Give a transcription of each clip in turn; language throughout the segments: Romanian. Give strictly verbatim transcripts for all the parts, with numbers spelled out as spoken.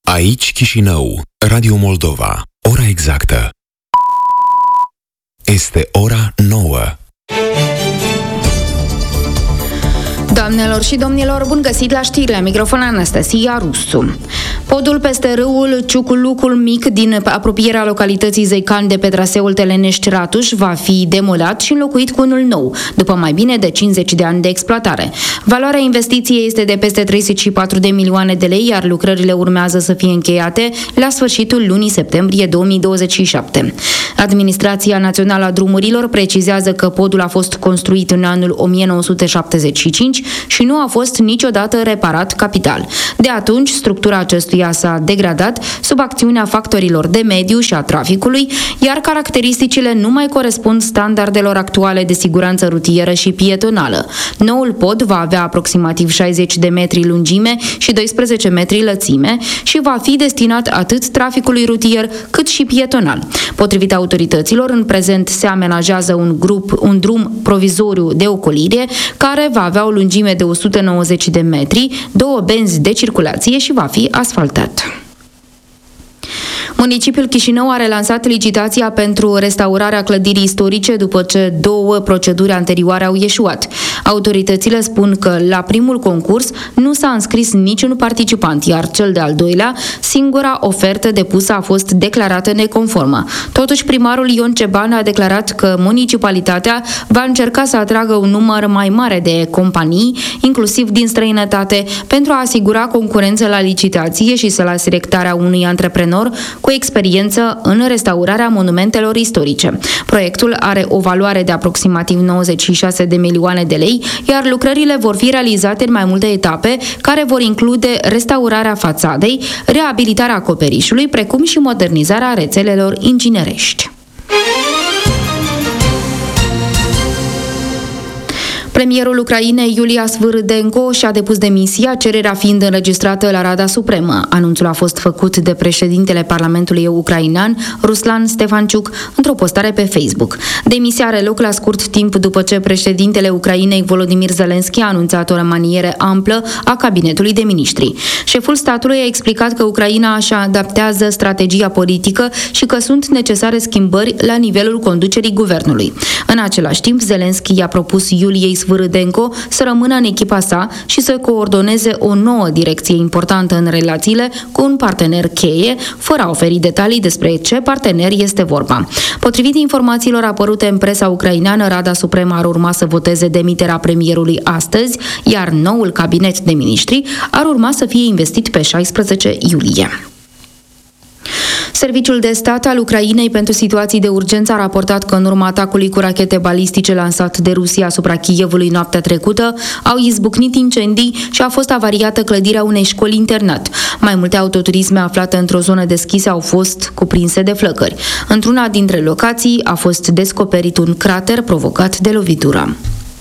Aici Chișinău, Radio Moldova. Ora exactă este ora nouă. Doamnelor și domnilor, bun găsit la știri, la microfon Anastasia Rusu. Podul peste râul Ciuculucul Mic din apropierea localității Zeican de pe traseul Telenești-Ratuș va fi demolat și înlocuit cu unul nou, după mai bine de cincizeci de ani de exploatare. Valoarea investiției este de peste treizeci și patru de milioane de lei, iar lucrările urmează să fie încheiate la sfârșitul lunii septembrie două mii douăzeci și șapte. Administrația Națională a Drumurilor precizează că podul a fost construit în anul o mie nouă sute șaptezeci și cinci și nu a fost niciodată reparat capital. De atunci, structura acestuia s-a degradat sub acțiunea factorilor de mediu și a traficului, iar caracteristicile nu mai corespund standardelor actuale de siguranță rutieră și pietonală. Noul pod va avea aproximativ șaizeci de metri lungime și doisprezece metri lățime și va fi destinat atât traficului rutier cât și pietonal. Potrivit autorităților, în prezent se amenajează un grup, un drum provizoriu de ocolire care va avea o lungime de o sută nouăzeci de metri, două benzi de circulație și va fi asfaltat. Municipiul Chișinău a relansat licitația pentru restaurarea clădirii istorice după ce două proceduri anterioare au ieșuat. Autoritățile spun că la primul concurs nu s-a înscris niciun participant, iar cel de-al doilea, singura ofertă depusă a fost declarată neconformă. Totuși, primarul Ion Ceban a declarat că municipalitatea va încerca să atragă un număr mai mare de companii, inclusiv din străinătate, pentru a asigura concurență la licitație și să la selectarea unui antreprenor cu experiență în restaurarea monumentelor istorice. Proiectul are o valoare de aproximativ nouăzeci și șase de milioane de lei, iar lucrările vor fi realizate în mai multe etape, care vor include restaurarea fațadei, reabilitarea acoperișului, precum și modernizarea rețelelor inginerești. Premierul Ucrainei, Iulia Svârdenko, și-a depus demisia, cererea fiind înregistrată la Rada Supremă. Anunțul a fost făcut de președintele Parlamentului ucrainean, Ruslan Stefanciuc, într-o postare pe Facebook. Demisia are loc la scurt timp după ce președintele Ucrainei, Volodymyr Zelensky, a anunțat o remaniere amplă a cabinetului de miniștri. Șeful statului a explicat că Ucraina își adaptează strategia politică și că sunt necesare schimbări la nivelul conducerii guvernului. În același timp, Zelensky i-a propus Iuliei Svârdenko să rămână în echipa sa și să coordoneze o nouă direcție importantă în relațiile cu un partener cheie, fără a oferi detalii despre ce partener este vorba. Potrivit informațiilor apărute în presa ucraineană, Rada Supremă ar urma să voteze demiterea premierului astăzi, iar noul cabinet de miniștri ar urma să fie investit pe șaisprezece iulie. Serviciul de stat al Ucrainei pentru situații de urgență a raportat că în urma atacului cu rachete balistice lansat de Rusia asupra Kievului noaptea trecută, au izbucnit incendii și a fost avariată clădirea unei școli internat. Mai multe autoturisme aflate într-o zonă deschisă au fost cuprinse de flăcări. Într-una dintre locații a fost descoperit un crater provocat de lovitură.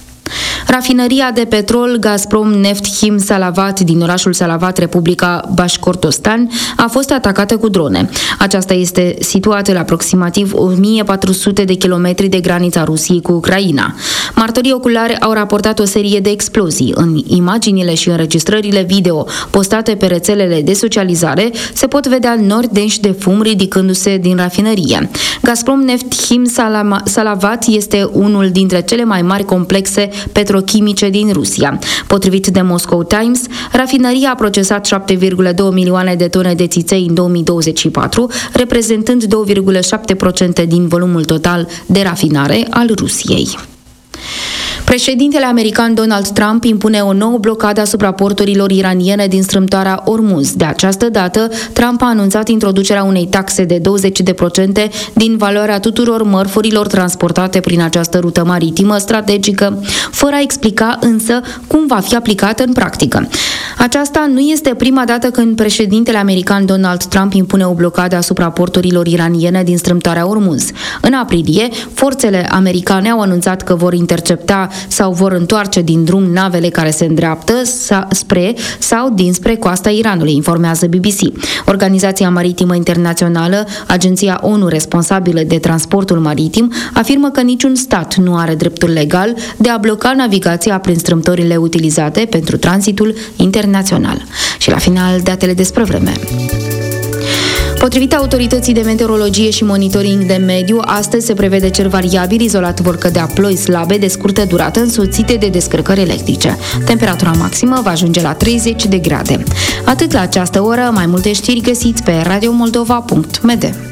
Rafinăria de petrol Gazprom Neft Him Salavat din orașul Salavat, Republica Bașkortostan, a fost atacată cu drone. Aceasta este situată la aproximativ o mie patru sute de kilometri de granița Rusiei cu Ucraina. Martorii oculari au raportat o serie de explozii. În imaginile și înregistrările video postate pe rețelele de socializare se pot vedea nori denși de fum ridicându-se din rafinărie. Gazprom Neft Him Salavat este unul dintre cele mai mari complexe petrochimice din Rusia. Potrivit de Moscow Times, rafinăria a procesat șapte virgulă doi milioane de tone de țiței în două mii douăzeci și patru, reprezentând doi virgulă șapte la sută din volumul total de rafinare al Rusiei. Președintele american Donald Trump impune o nouă blocadă asupra porturilor iraniene din strâmtoarea Ormuz. De această dată, Trump a anunțat introducerea unei taxe de douăzeci la sută din valoarea tuturor mărfurilor transportate prin această rută maritimă strategică, fără a explica însă cum va fi aplicată în practică. Aceasta nu este prima dată când președintele american Donald Trump impune o blocadă asupra porturilor iraniene din strâmtoarea Ormuz. În aprilie, forțele americane au anunțat că vor intercepta sau vor întoarce din drum navele care se îndreaptă spre sau dinspre coasta Iranului, informează B B C. Organizația Maritimă Internațională, agenția ONU responsabilă de transportul maritim, afirmă că niciun stat nu are dreptul legal de a bloca navigația prin strâmtorile utilizate pentru tranzitul internațional. Și la final, datele despre vreme. Potrivit autorității de meteorologie și monitoring de mediu, astăzi se prevede cer variabil, izolat vor cădea ploi slabe de scurtă durată însoțite de descărcări electrice. Temperatura maximă va ajunge la treizeci de grade. Atât la această oră, mai multe știri găsiți pe radio moldova punct m d.